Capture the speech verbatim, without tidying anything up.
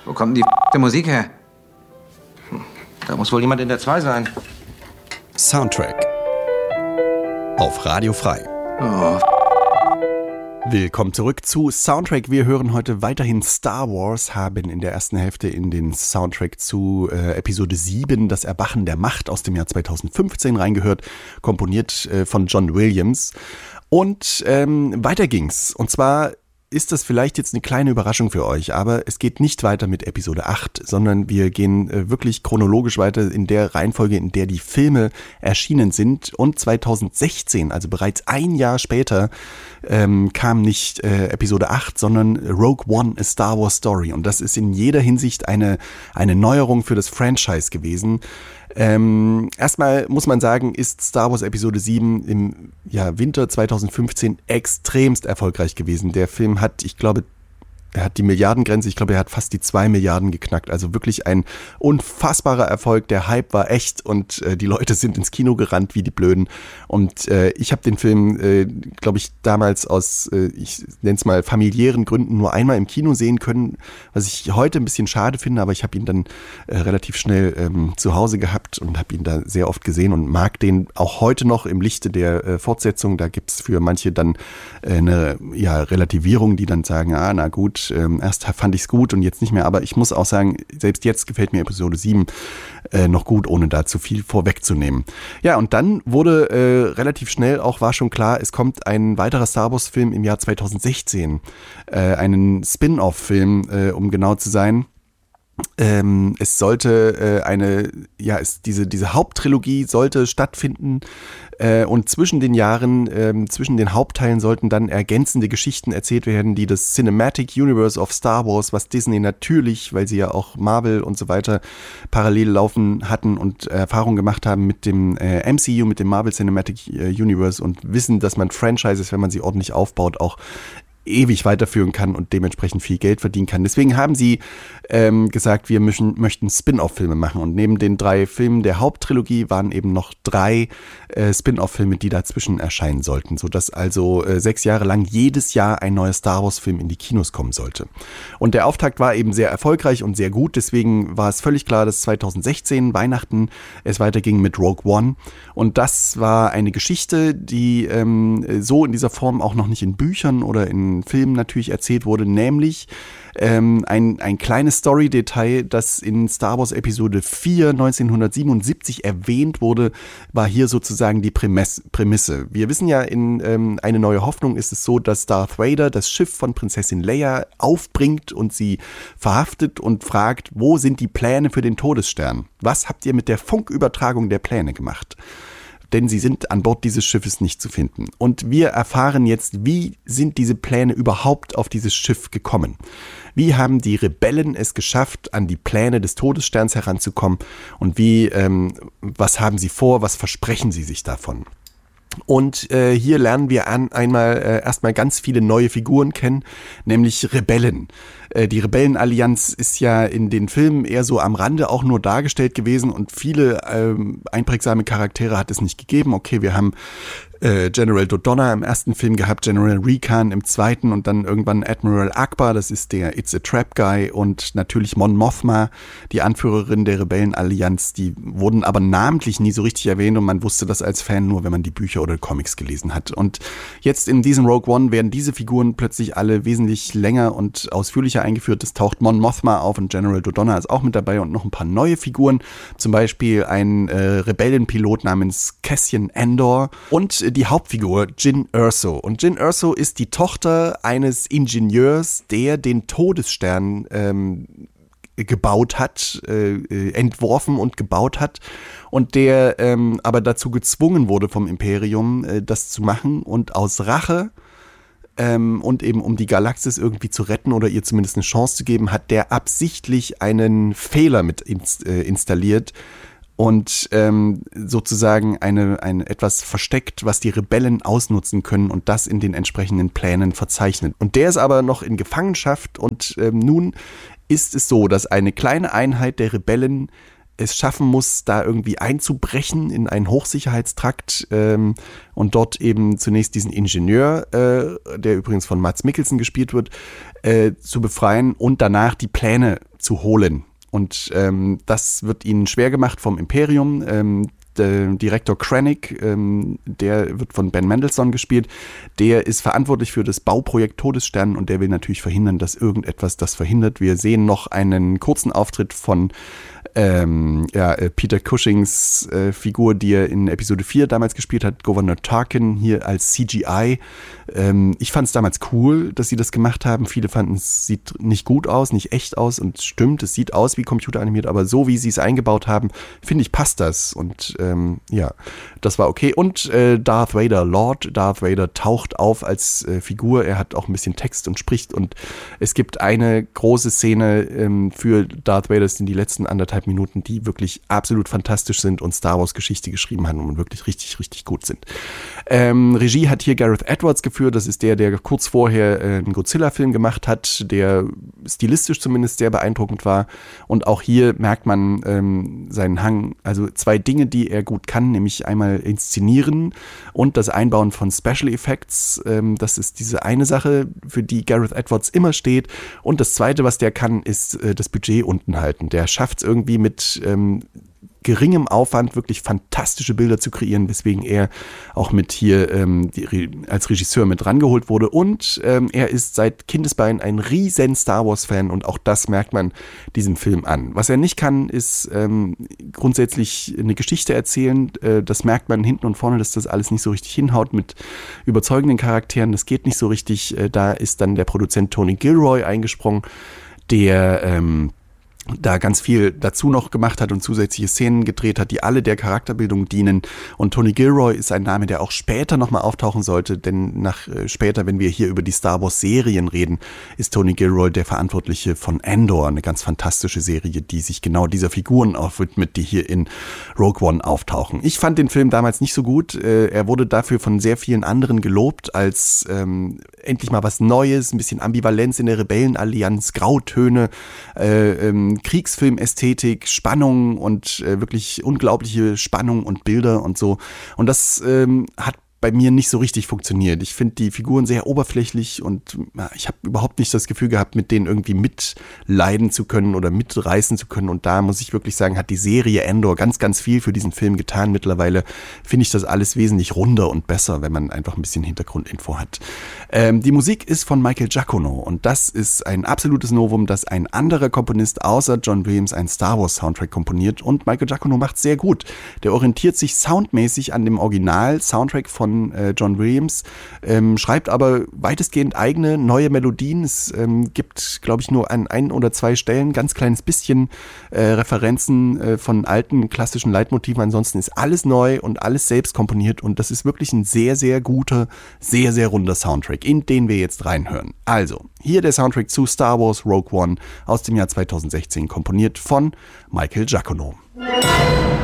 Wo kommt denn die Musik her? Da muss wohl jemand in der zwei sein. Soundtrack auf Radio Frei. Oh. Willkommen zurück zu Soundtrack. Wir hören heute weiterhin Star Wars, haben in der ersten Hälfte in den Soundtrack zu äh, Episode sieben, das Erwachen der Macht aus dem Jahr zweitausendfünfzehn reingehört, komponiert äh, von John Williams. Und ähm, weiter ging's. Und zwar ist das vielleicht jetzt eine kleine Überraschung für euch, aber es geht nicht weiter mit Episode acht, sondern wir gehen äh, wirklich chronologisch weiter in der Reihenfolge, in der die Filme erschienen sind. Und zweitausendsechzehn, also bereits ein Jahr später, ähm, kam nicht äh, Episode acht, sondern Rogue One, A Star Wars Story. Und das ist in jeder Hinsicht eine, eine Neuerung für das Franchise gewesen. Ähm, erstmal muss man sagen, ist Star Wars Episode sieben im ja, Winter zweitausendfünfzehn extremst erfolgreich gewesen. Der Film hat, ich glaube, er hat die Milliardengrenze, ich glaube, er hat fast die zwei Milliarden geknackt. Also wirklich ein unfassbarer Erfolg. Der Hype war echt und äh, die Leute sind ins Kino gerannt wie die Blöden. Und äh, ich habe den Film, äh, glaube ich, damals aus, äh, ich nenne es mal, familiären Gründen nur einmal im Kino sehen können, was ich heute ein bisschen schade finde, aber ich habe ihn dann äh, relativ schnell ähm, zu Hause gehabt und habe ihn da sehr oft gesehen und mag den auch heute noch im Lichte der äh, Fortsetzung. Da gibt es für manche dann äh, eine ja, Relativierung, die dann sagen, ah, na gut, Ähm, erst fand ich es gut und jetzt nicht mehr, aber ich muss auch sagen, selbst jetzt gefällt mir Episode sieben äh, noch gut, ohne da zu viel vorwegzunehmen. Ja, und dann wurde äh, relativ schnell auch, war schon klar, es kommt ein weiterer Star Wars Film im Jahr zweitausendsechzehn, äh, einen Spin-off-Film, äh, um genau zu sein. Ähm, es sollte äh, eine, ja, es, diese, diese Haupttrilogie sollte stattfinden äh, und zwischen den Jahren, ähm, zwischen den Hauptteilen sollten dann ergänzende Geschichten erzählt werden, die das Cinematic Universe of Star Wars, was Disney natürlich, weil sie ja auch Marvel und so weiter parallel laufen hatten und äh, Erfahrung gemacht haben mit dem äh, M C U, mit dem Marvel Cinematic Universe und wissen, dass man Franchises, wenn man sie ordentlich aufbaut, auch ewig weiterführen kann und dementsprechend viel Geld verdienen kann. Deswegen haben sie ähm, gesagt, wir möchten, möchten Spin-off-Filme machen. Und neben den drei Filmen der Haupttrilogie waren eben noch drei äh, Spin-off-Filme, die dazwischen erscheinen sollten, sodass also äh, sechs Jahre lang jedes Jahr ein neuer Star Wars-Film in die Kinos kommen sollte. Und der Auftakt war eben sehr erfolgreich und sehr gut. Deswegen war es völlig klar, dass zweitausendsechzehn, Weihnachten, es weiterging mit Rogue One. Und das war eine Geschichte, die ähm, so in dieser Form auch noch nicht in Büchern oder in Film natürlich erzählt wurde, nämlich ähm, ein, ein kleines Story-Detail, das in Star Wars Episode vier neunzehnhundertsiebenundsiebzig erwähnt wurde, war hier sozusagen die Prämisse. Prämisse. Wir wissen ja, in ähm, Eine neue Hoffnung ist es so, dass Darth Vader das Schiff von Prinzessin Leia aufbringt und sie verhaftet und fragt, wo sind die Pläne für den Todesstern? Was habt ihr mit der Funkübertragung der Pläne gemacht? Denn sie sind an Bord dieses Schiffes nicht zu finden. Und wir erfahren jetzt, wie sind diese Pläne überhaupt auf dieses Schiff gekommen? Wie haben die Rebellen es geschafft, an die Pläne des Todessterns heranzukommen? Und wie, ähm, was haben sie vor? Was versprechen sie sich davon? Und äh, hier lernen wir an, einmal äh, erstmal ganz viele neue Figuren kennen, nämlich Rebellen. Äh, die Rebellenallianz ist ja in den Filmen eher so am Rande auch nur dargestellt gewesen und viele ähm, einprägsame Charaktere hat es nicht gegeben. Okay, wir haben äh, General Dodonna im ersten Film gehabt, General Rekan im zweiten und dann irgendwann Admiral Akbar, das ist der It's a Trap Guy und natürlich Mon Mothma, die Anführerin der Rebellenallianz. Die wurden aber namentlich nie so richtig erwähnt und man wusste das als Fan nur, wenn man die Bücher oder Comics gelesen hat. Und jetzt in diesem Rogue One werden diese Figuren plötzlich alle wesentlich länger und ausführlicher eingeführt. Es taucht Mon Mothma auf und General Dodonna ist auch mit dabei und noch ein paar neue Figuren, zum Beispiel ein äh, Rebellenpilot namens Cassian Andor und die Hauptfigur Jyn Erso. Und Jyn Erso ist die Tochter eines Ingenieurs, der den Todesstern ähm, gebaut hat, äh, entworfen und gebaut hat und der ähm, aber dazu gezwungen wurde vom Imperium, äh, das zu machen und aus Rache ähm, und eben um die Galaxis irgendwie zu retten oder ihr zumindest eine Chance zu geben, hat der absichtlich einen Fehler mit ins, äh, installiert und ähm, sozusagen eine, eine etwas versteckt, was die Rebellen ausnutzen können und das in den entsprechenden Plänen verzeichnet. Und der ist aber noch in Gefangenschaft und ähm, nun ist es so, dass eine kleine Einheit der Rebellen es schaffen muss, da irgendwie einzubrechen in einen Hochsicherheitstrakt ähm, und dort eben zunächst diesen Ingenieur, äh, der übrigens von Mads Mikkelsen gespielt wird, äh, zu befreien und danach die Pläne zu holen. Und ähm, das wird ihnen schwer gemacht vom Imperium. Ähm, der Direktor Krennic, ähm, der wird von Ben Mendelsohn gespielt, der ist verantwortlich für das Bauprojekt Todesstern und der will natürlich verhindern, dass irgendetwas das verhindert. Wir sehen noch einen kurzen Auftritt von Ähm, ja, Peter Cushings äh, Figur, die er in Episode vier damals gespielt hat, Gouverneur Tarkin, hier als C G I. Ähm, ich fand es damals cool, dass sie das gemacht haben. Viele fanden, es sieht nicht gut aus, nicht echt aus und stimmt, es sieht aus wie computeranimiert, aber so wie sie es eingebaut haben, finde ich, passt das. Und ähm, ja, das war okay. Und äh, Darth Vader, Lord Darth Vader, taucht auf als äh, Figur. Er hat auch ein bisschen Text und spricht und es gibt eine große Szene ähm, für Darth Vader, das sind die letzten anderthalb Minuten, die wirklich absolut fantastisch sind und Star Wars Geschichte geschrieben haben und wirklich richtig, richtig gut sind. Ähm, Regie hat hier Gareth Edwards geführt, das ist der, der kurz vorher äh, einen Godzilla-Film gemacht hat, der stilistisch zumindest sehr beeindruckend war und auch hier merkt man ähm, seinen Hang, also zwei Dinge, die er gut kann, nämlich einmal inszenieren und das Einbauen von Special Effects, ähm, das ist diese eine Sache, für die Gareth Edwards immer steht und das zweite, was der kann, ist äh, das Budget unten halten. Der schafft es irgendwie mit ähm, geringem Aufwand wirklich fantastische Bilder zu kreieren, weswegen er auch mit hier ähm, die, als Regisseur mit rangeholt wurde und ähm, er ist seit Kindesbeinen ein riesen Star Wars Fan und auch das merkt man diesem Film an. Was er nicht kann, ist ähm, grundsätzlich eine Geschichte erzählen, äh, das merkt man hinten und vorne, dass das alles nicht so richtig hinhaut mit überzeugenden Charakteren, das geht nicht so richtig, äh, da ist dann der Produzent Tony Gilroy eingesprungen, der ähm, da ganz viel dazu noch gemacht hat und zusätzliche Szenen gedreht hat, die alle der Charakterbildung dienen. Und Tony Gilroy ist ein Name, der auch später nochmal auftauchen sollte, denn nach äh, später, wenn wir hier über die Star Wars Serien reden, ist Tony Gilroy der Verantwortliche von Andor, eine ganz fantastische Serie, die sich genau dieser Figuren aufwidmet, die hier in Rogue One auftauchen. Ich fand den Film damals nicht so gut. Äh, er wurde dafür von sehr vielen anderen gelobt, als ähm, endlich mal was Neues, ein bisschen Ambivalenz in der Rebellenallianz, Grautöne, äh, ähm, Kriegsfilmästhetik, Spannung und äh, wirklich unglaubliche Spannung und Bilder und so. Und das ähm, hat bei mir nicht so richtig funktioniert. Ich finde die Figuren sehr oberflächlich und ja, ich habe überhaupt nicht das Gefühl gehabt, mit denen irgendwie mitleiden zu können oder mitreißen zu können. Und da muss ich wirklich sagen, hat die Serie Andor ganz, ganz viel für diesen Film getan. Mittlerweile finde ich das alles wesentlich runder und besser, wenn man einfach ein bisschen Hintergrundinfo hat. Ähm, die Musik ist von Michael Giacchino und das ist ein absolutes Novum, dass ein anderer Komponist außer John Williams einen Star Wars Soundtrack komponiert und Michael Giacchino macht es sehr gut. Der orientiert sich soundmäßig an dem Original-Soundtrack von John Williams, ähm, schreibt aber weitestgehend eigene neue Melodien. Es ähm, gibt, glaube ich, nur an ein oder zwei Stellen ganz kleines bisschen äh, Referenzen äh, von alten klassischen Leitmotiven. Ansonsten ist alles neu und alles selbst komponiert und das ist wirklich ein sehr, sehr guter, sehr, sehr runder Soundtrack, in den wir jetzt reinhören. Also, hier der Soundtrack zu Star Wars Rogue One aus dem Jahr zweitausendsechzehn, komponiert von Michael Giacchino.